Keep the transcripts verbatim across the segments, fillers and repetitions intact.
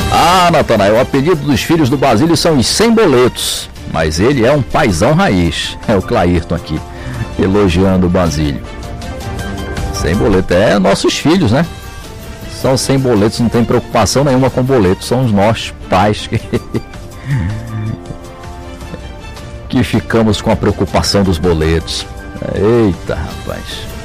Ah, Natanael, o apelido dos filhos do Basílio são os Sem Boletos, mas ele é um paizão raiz. É o Clairton aqui, elogiando o Basílio. Sem boleto, é nossos filhos, né? São sem boletos, não tem preocupação nenhuma com boletos, são os nossos pais que, que ficamos com a preocupação dos boletos. Eita, rapaz.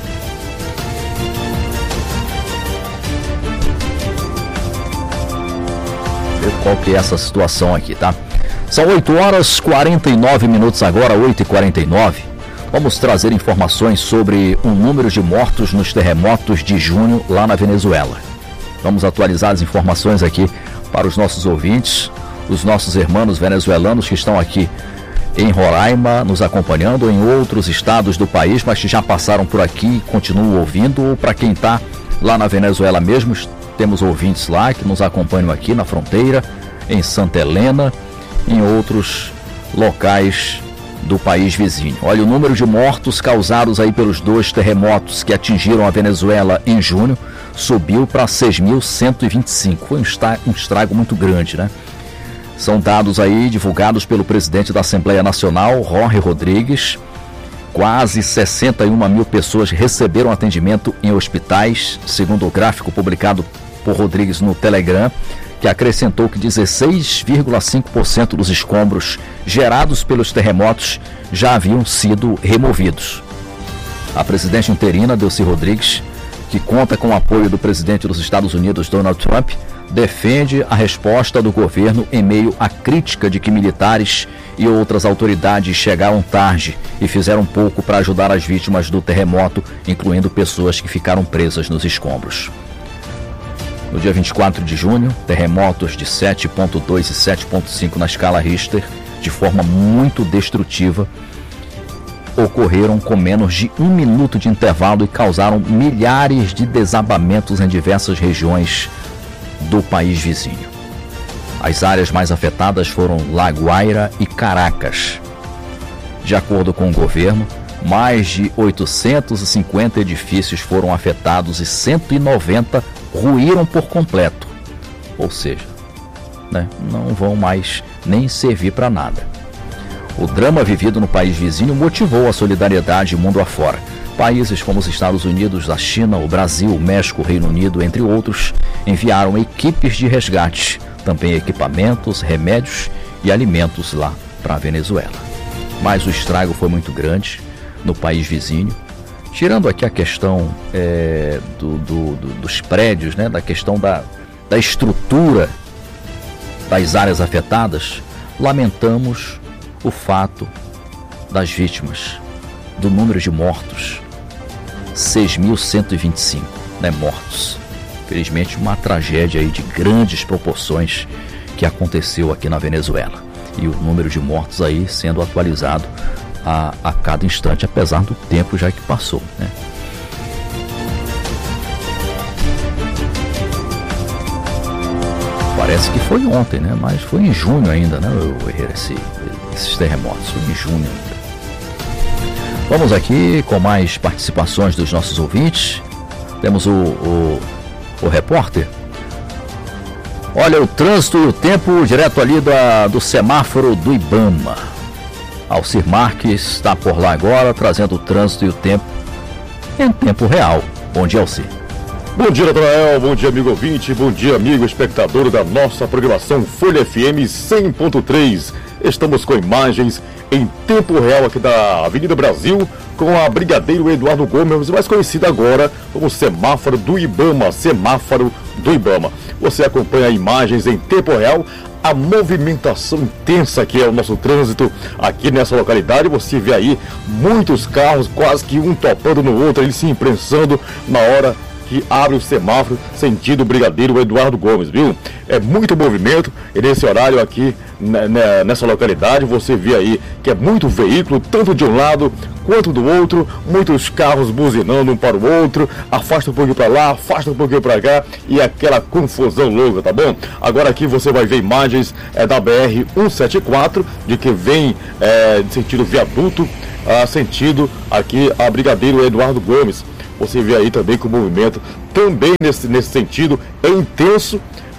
Qual que é essa situação aqui, tá? São oito horas e quarenta e nove minutos agora, oito e quarenta e nove. Vamos trazer informações sobre o número de mortos nos terremotos de junho lá na Venezuela. Vamos atualizar as informações aqui para os nossos ouvintes, os nossos irmãos venezuelanos que estão aqui em Roraima nos acompanhando, em outros estados do país, mas que já passaram por aqui e continuam ouvindo, ou para quem está lá na Venezuela mesmo, temos ouvintes lá que nos acompanham aqui na fronteira, em Santa Helena, em outros locais do país vizinho. Olha, o número de mortos causados aí pelos dois terremotos que atingiram a Venezuela em junho subiu para seis mil cento e vinte e cinco. Foi um estrago, um estrago muito grande, né? São dados aí divulgados pelo presidente da Assembleia Nacional, Jorge Rodrigues. Quase sessenta e uma mil pessoas receberam atendimento em hospitais, segundo o gráfico publicado por Rodrigues no Telegram, que acrescentou que dezesseis vírgula cinco por cento dos escombros gerados pelos terremotos já haviam sido removidos. A presidente interina, Delcy Rodrigues, que conta com o apoio do presidente dos Estados Unidos, Donald Trump, defende a resposta do governo em meio à crítica de que militares e outras autoridades chegaram tarde e fizeram pouco para ajudar as vítimas do terremoto, incluindo pessoas que ficaram presas nos escombros. No dia vinte e quatro de junho, terremotos de sete ponto dois e sete ponto cinco na escala Richter, de forma muito destrutiva, ocorreram com menos de um minuto de intervalo e causaram milhares de desabamentos em diversas regiões do país vizinho. As áreas mais afetadas foram La Guaira e Caracas. De acordo com o governo, mais de oitocentos e cinquenta edifícios foram afetados e cento e noventa ruíram por completo. Ou seja, né, não vão mais nem servir para nada. O drama vivido no país vizinho motivou a solidariedade mundo afora. Países como os Estados Unidos, a China, o Brasil, o México, o Reino Unido, entre outros, enviaram equipes de resgate, também equipamentos, remédios e alimentos lá para a Venezuela. Mas o estrago foi muito grande no país vizinho. Tirando aqui a questão é, do, do, do, dos prédios, né, da questão da, da estrutura das áreas afetadas, lamentamos o fato das vítimas, do número de mortos, seis mil cento e vinte e cinco, né, mortos. Felizmente, uma tragédia aí de grandes proporções que aconteceu aqui na Venezuela. E o número de mortos aí sendo atualizado a, a cada instante, apesar do tempo já que passou, né? Parece que foi ontem, né? Mas foi em junho ainda, né? Eu errei esse, esses terremotos, foi em junho ainda. Vamos aqui com mais participações dos nossos ouvintes. Temos o, o, o repórter. Olha, o trânsito e o tempo direto ali da, do semáforo do Ibama. Alcir Marques está por lá agora, trazendo o trânsito e o tempo em tempo real. Bom dia, Alcir. Bom dia, Natanael, bom dia, amigo ouvinte, bom dia, amigo espectador da nossa programação Folha F M cem ponto três. Estamos com imagens em tempo real aqui da Avenida Brasil, com a Brigadeiro Eduardo Gomes, mais conhecida agora como semáforo do Ibama, semáforo do Ibama. Você acompanha imagens em tempo real, a movimentação intensa que é o nosso trânsito aqui nessa localidade. Você vê aí muitos carros, quase que um topando no outro, eles se imprensando na hora que abre o semáforo sentido Brigadeiro Eduardo Gomes, viu? É muito movimento e nesse horário aqui, né, nessa localidade, você vê aí que é muito veículo, tanto de um lado quanto do outro, muitos carros buzinando um para o outro, afasta um pouquinho para lá, afasta um pouquinho para cá e aquela confusão louca, tá bom? Agora aqui você vai ver imagens é, da B R cento e setenta e quatro, de que vem é, de sentido viaduto, a sentido aqui a Brigadeiro Eduardo Gomes. Você vê aí também que o movimento também nesse, nesse sentido é intenso,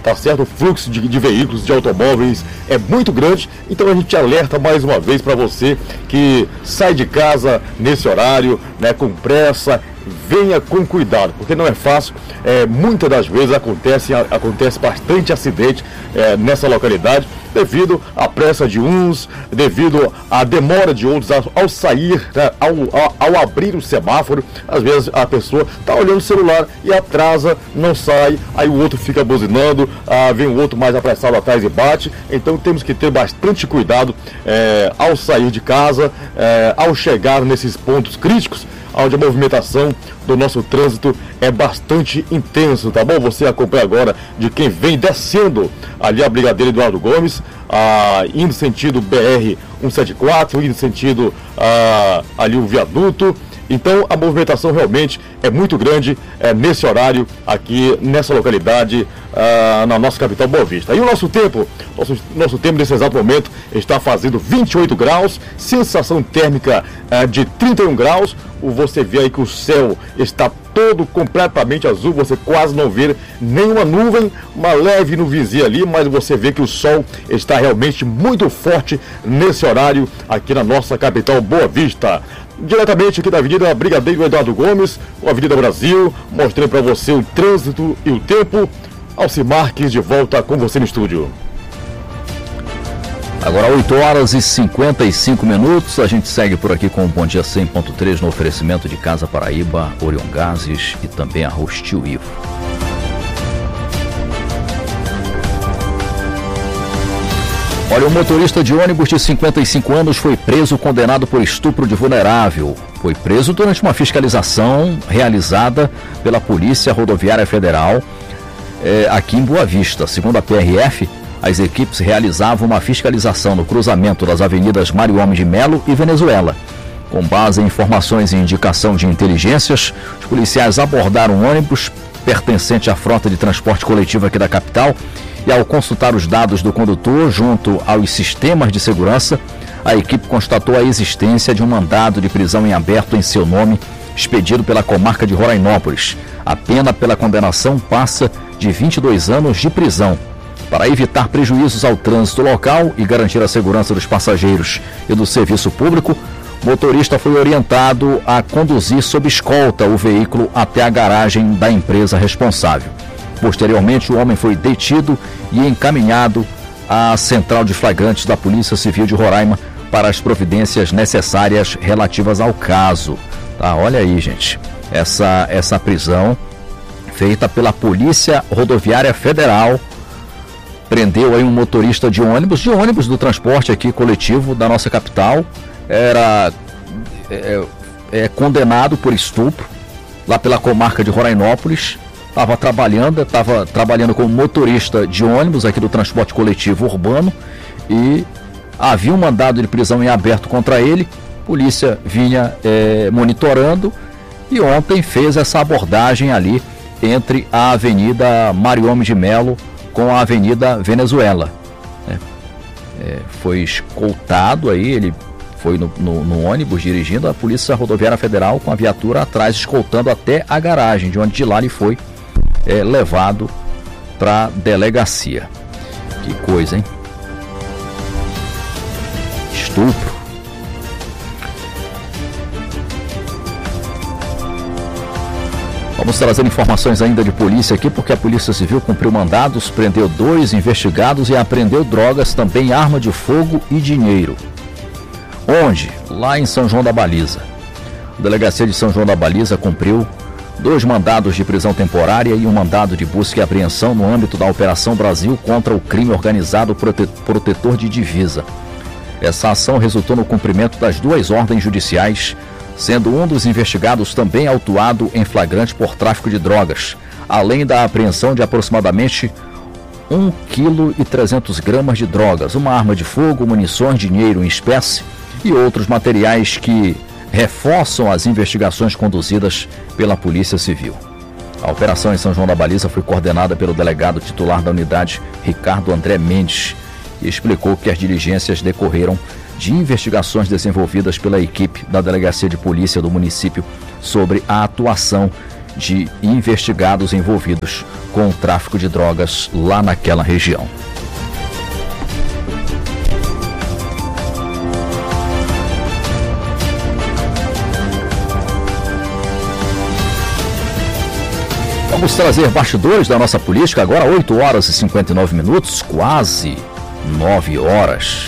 tá certo? O fluxo de, de veículos, de automóveis é muito grande, então a gente alerta mais uma vez para você que sai de casa nesse horário, né, com pressa. Venha com cuidado, porque não é fácil. É, muitas das vezes acontece, acontece bastante acidente é, nessa localidade, devido à pressa de uns, devido à demora de outros ao, ao sair, né, ao, ao, ao abrir o semáforo. Às vezes a pessoa está olhando o celular e atrasa, não sai, aí o outro fica buzinando, ah, vem o outro mais apressado atrás e bate. Então temos que ter bastante cuidado é, ao sair de casa, é, ao chegar nesses pontos críticos, onde a movimentação do nosso trânsito é bastante intenso, tá bom? Você acompanha agora de quem vem descendo ali a Brigadeiro Eduardo Gomes, ah, indo sentido B R cento e setenta e quatro, indo sentido ah, ali o viaduto. Então a movimentação realmente é muito grande é, nesse horário aqui nessa localidade, ah, na nossa capital Boa Vista. E o nosso tempo, nosso, nosso tempo nesse exato momento está fazendo vinte e oito graus, sensação térmica ah, de trinta e um graus. Você vê aí que o céu está todo completamente azul, você quase não vê nenhuma nuvem, uma leve nuvenzinha ali, mas você vê que o sol está realmente muito forte nesse horário aqui na nossa capital Boa Vista. Diretamente aqui da Avenida Brigadeiro Eduardo Gomes, a Avenida Brasil, mostrando para você o trânsito e o tempo. Alcir Marques de volta com você no estúdio. Agora oito horas e cinquenta e cinco minutos, a gente segue por aqui com o Bom Dia cem ponto três no oferecimento de Casa Paraíba, Orion Gases e também a Rostil Ivo. Olha, um motorista de ônibus de cinquenta e cinco anos foi preso condenado por estupro de vulnerável. Foi preso durante uma fiscalização realizada pela Polícia Rodoviária Federal eh, aqui em Boa Vista. Segundo a P R F, as equipes realizavam uma fiscalização no cruzamento das avenidas Mariome de Melo e Venezuela. Com base em informações e indicação de inteligências, os policiais abordaram um ônibus pertencente à frota de transporte coletivo aqui da capital e, ao consultar os dados do condutor junto aos sistemas de segurança, a equipe constatou a existência de um mandado de prisão em aberto em seu nome, expedido pela comarca de Rorainópolis. A pena pela condenação passa de vinte e dois anos de prisão. Para evitar prejuízos ao trânsito local e garantir a segurança dos passageiros e do serviço público, o motorista foi orientado a conduzir sob escolta o veículo até a garagem da empresa responsável. Posteriormente, o homem foi detido e encaminhado à Central de Flagrantes da Polícia Civil de Roraima para as providências necessárias relativas ao caso. Tá, olha aí, gente, essa, essa prisão feita pela Polícia Rodoviária Federal. Prendeu aí um motorista de ônibus, de ônibus do transporte aqui coletivo da nossa capital. Era é, é, condenado por estupro lá pela comarca de Rorainópolis. Estava trabalhando, estava trabalhando como motorista de ônibus aqui do transporte coletivo urbano e havia um mandado de prisão em aberto contra ele. A polícia vinha é, monitorando e ontem fez essa abordagem ali entre a Avenida Mariome de Melo com a Avenida Venezuela. É, é, foi escoltado aí, ele foi no, no, no ônibus dirigindo, a Polícia Rodoviária Federal com a viatura atrás, escoltando até a garagem, de onde de lá ele foi é, levado para delegacia. Que coisa, hein? Estupro. Vamos trazer informações ainda de polícia aqui, porque a Polícia Civil cumpriu mandados, prendeu dois investigados e apreendeu drogas, também arma de fogo e dinheiro. Onde? Lá em São João da Baliza. A Delegacia de São João da Baliza cumpriu dois mandados de prisão temporária e um mandado de busca e apreensão no âmbito da Operação Brasil contra o crime organizado prote- protetor de divisa. Essa ação resultou no cumprimento das duas ordens judiciais, sendo um dos investigados também autuado em flagrante por tráfico de drogas, além da apreensão de aproximadamente um vírgula trezentos gramas de drogas, uma arma de fogo, munições, dinheiro em espécie e outros materiais que reforçam as investigações conduzidas pela Polícia Civil. A operação em São João da Baliza foi coordenada pelo delegado titular da unidade, Ricardo André Mendes, que explicou que as diligências decorreram de investigações desenvolvidas pela equipe da Delegacia de Polícia do município sobre a atuação de investigados envolvidos com o tráfico de drogas lá naquela região. Vamos trazer bastidores da nossa política agora, oito horas e cinquenta e nove minutos, quase nove horas.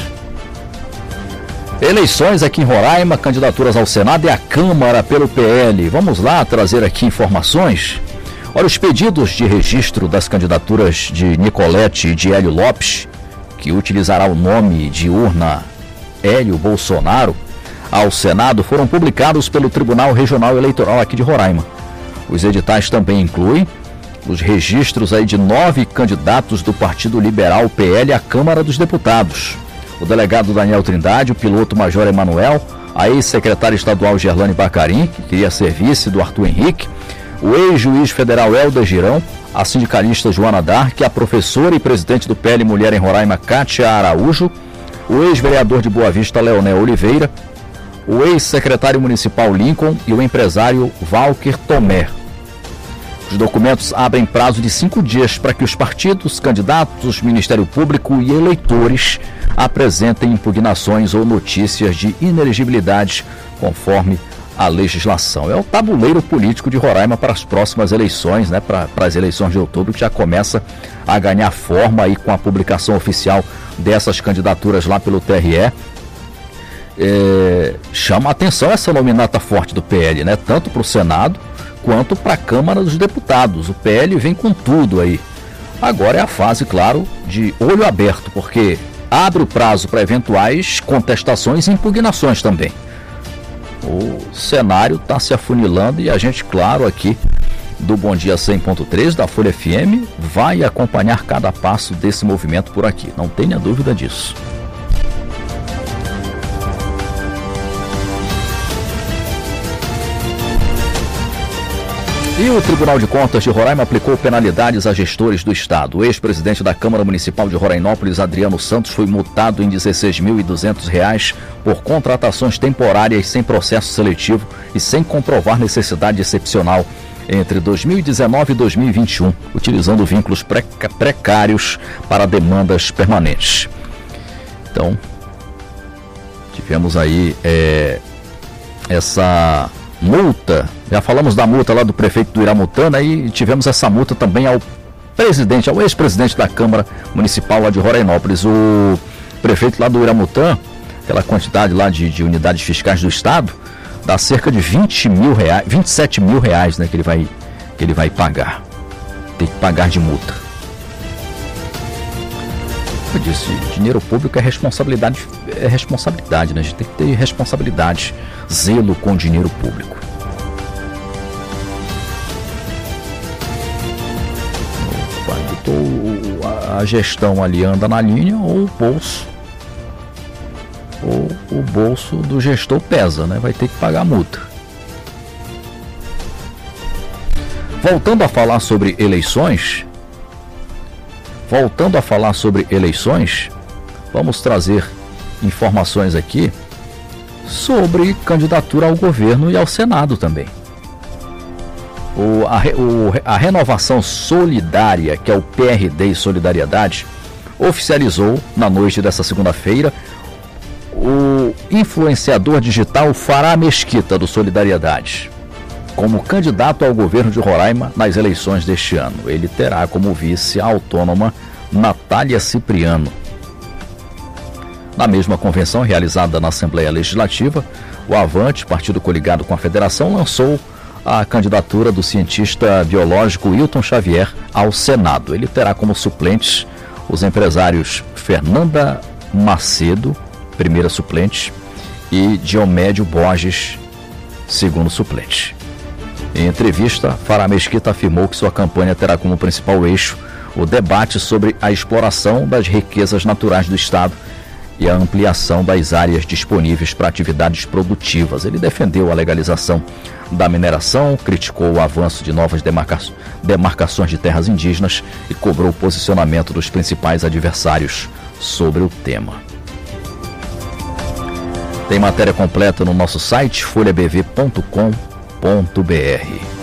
Eleições aqui em Roraima, candidaturas ao Senado e à Câmara pelo P L. Vamos lá trazer aqui informações. Olha, os pedidos de registro das candidaturas de Nicolete e de Hélio Lopes, que utilizará o nome de urna Hélio Bolsonaro, ao Senado, foram publicados pelo Tribunal Regional Eleitoral aqui de Roraima. Os editais também incluem os registros aí de nove candidatos do Partido Liberal P L à Câmara dos Deputados. O delegado Daniel Trindade, o piloto Major Emanuel, a ex-secretária estadual Gerlane Bacarim, que queria ser vice do Arthur Henrique, o ex-juiz federal Helder Girão, a sindicalista Joana Dark, a professora e presidente do P L Mulher em Roraima, Kátia Araújo, o ex-vereador de Boa Vista, Leonel Oliveira, o ex-secretário municipal Lincoln e o empresário Valker Tomé. Os documentos abrem prazo de cinco dias para que os partidos, candidatos, Ministério Público e eleitores apresentem impugnações ou notícias de inelegibilidade conforme a legislação. É o tabuleiro político de Roraima para as próximas eleições, né? Para, para as eleições de outubro, que já começa a ganhar forma aí com a publicação oficial dessas candidaturas lá pelo T R E. É, chama a atenção essa nominata forte do P L, né? Tanto para o Senado quanto para a Câmara dos Deputados. O P L vem com tudo aí. Agora é a fase, claro, de olho aberto, porque abre o prazo para eventuais contestações e impugnações também. O cenário está se afunilando e a gente, claro, aqui do Bom Dia cem ponto três, da Folha F M, vai acompanhar cada passo desse movimento por aqui. Não tenha dúvida disso. E o Tribunal de Contas de Roraima aplicou penalidades a gestores do Estado. O ex-presidente da Câmara Municipal de Rorainópolis, Adriano Santos, foi multado em dezesseis mil e duzentos reais por contratações temporárias sem processo seletivo e sem comprovar necessidade excepcional entre dois mil e dezenove e dois mil e vinte e um, utilizando vínculos precários para demandas permanentes. Então, tivemos aí é, essa multa. Já falamos da multa lá do prefeito do Iramutana e tivemos essa multa também ao presidente, ao ex-presidente da Câmara Municipal lá de Rorainópolis. O prefeito lá do Iramutã, aquela quantidade lá de, de unidades fiscais do Estado, dá cerca de vinte mil reais, vinte e sete mil reais, né, que ele vai, que ele vai pagar. Tem que pagar de multa. Eu disse, dinheiro público é responsabilidade, é responsabilidade, né? A gente tem que ter responsabilidade, zelo com o dinheiro público. Ou a gestão ali anda na linha, ou o bolso ou o bolso do gestor pesa, né? Vai ter que pagar a multa. Voltando a falar sobre eleições, voltando a falar sobre eleições, vamos trazer informações aqui sobre candidatura ao governo e ao Senado também. O, a, o, a Renovação Solidária, que é o P R D e Solidariedade, oficializou na noite dessa segunda-feira o influenciador digital Fará Mesquita, do Solidariedade, como candidato ao governo de Roraima nas eleições deste ano. Ele terá como vice a autônoma Natália Cipriano. Na mesma convenção realizada na Assembleia Legislativa, o Avante, partido coligado com a Federação, lançou a candidatura do cientista biológico Hilton Xavier ao Senado. Ele terá como suplentes os empresários Fernanda Macedo, primeira suplente, e Diomédio Borges, segundo suplente. Em entrevista, Fará Mesquita afirmou que sua campanha terá como principal eixo o debate sobre a exploração das riquezas naturais do Estado e a ampliação das áreas disponíveis para atividades produtivas. Ele defendeu a legalização da mineração, criticou o avanço de novas demarca- demarcações de terras indígenas e cobrou o posicionamento dos principais adversários sobre o tema. Tem matéria completa no nosso site folha b v ponto com ponto b r.